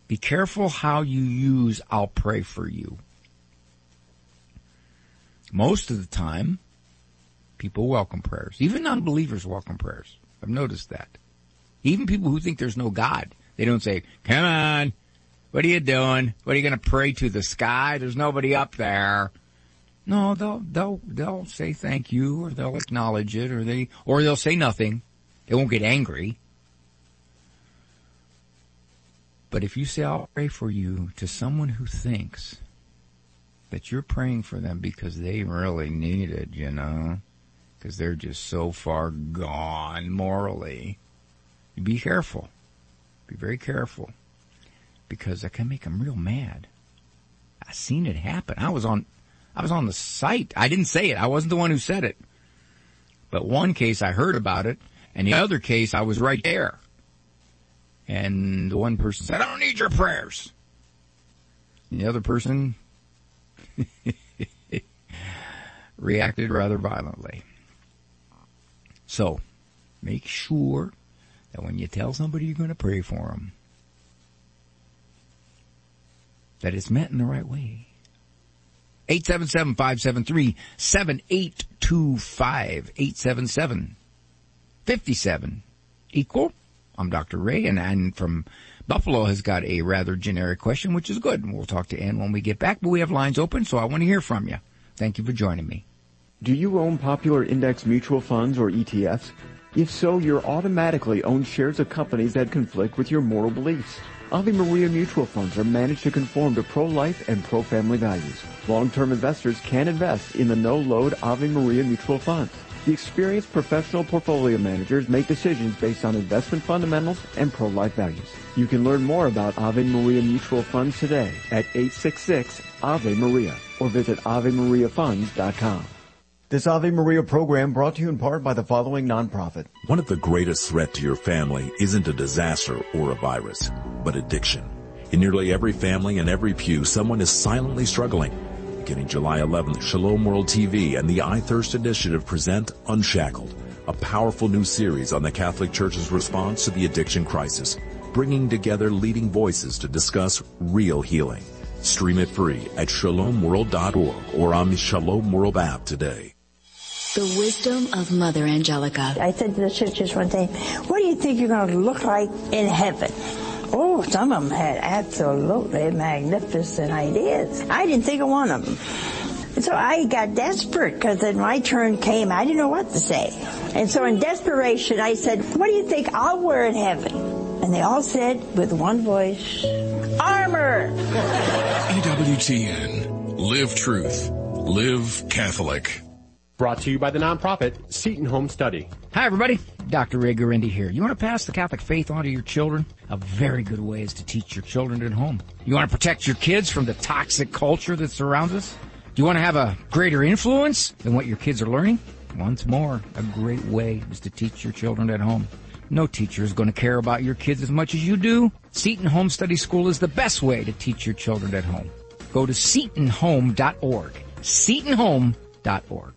Be careful how you use "I'll pray for you." Most of the time, people welcome prayers. Even non-believers welcome prayers. I've noticed that. Even people who think there's no God, they don't say, "Come on, what are you doing? What are you going to pray to the sky? There's nobody up there." No, they'll say thank you, or they'll acknowledge it, or they'll say nothing. They won't get angry. But if you say, "I'll pray for you," to someone who thinks that you're praying for them because they really need it, because they're just so far gone morally, be careful. Be very careful, because that can make them real mad. I've seen it happen. I was on the site. I didn't say it. I wasn't the one who said it. But one case I heard about it, and the other case I was right there. And the one person said, "I don't need your prayers." And the other person reacted rather violently. So, make sure that when you tell somebody you're going to pray for them, that it's meant in the right way. 877-573-7825. 877-57 equal. I'm Dr. Ray, and Ann from Buffalo has got a rather generic question, which is good. And we'll talk to Ann when we get back, but we have lines open, so I want to hear from you. Thank you for joining me. Do you own popular index mutual funds or ETFs? If so, you're automatically own shares of companies that conflict with your moral beliefs. Ave Maria mutual funds are managed to conform to pro-life and pro-family values. Long-term investors can invest in the no-load Ave Maria mutual funds. The experienced professional portfolio managers make decisions based on investment fundamentals and pro-life values. You can learn more about Ave Maria mutual funds today at 866-AVE-MARIA or visit AveMariaFunds.com. This Ave Maria program brought to you in part by the following nonprofit. One of the greatest threats to your family isn't a disaster or a virus, but addiction. In nearly every family and every pew, someone is silently struggling. Beginning July 11th, Shalom World TV and the I Thirst Initiative present Unshackled, a powerful new series on the Catholic Church's response to the addiction crisis, bringing together leading voices to discuss real healing. Stream it free at shalomworld.org or on the Shalom World app today. The wisdom of Mother Angelica. I said to the sisters one day, "What do you think you're going to look like in heaven?" Oh, some of them had absolutely magnificent ideas. I didn't think of one of them. And so I got desperate because then my turn came. I didn't know what to say. And so in desperation, I said, "What do you think I'll wear in heaven?" And they all said with one voice, "Armor." EWTN. Live truth. Live Catholic. Brought to you by the nonprofit Seton Home Study. Hi, everybody. Dr. Ray Guarendi here. You want to pass the Catholic faith on to your children? A very good way is to teach your children at home. You want to protect your kids from the toxic culture that surrounds us? Do you want to have a greater influence than what your kids are learning? Once more, a great way is to teach your children at home. No teacher is going to care about your kids as much as you do. Seton Home Study School is the best way to teach your children at home. Go to setonhome.org. setonhome.org.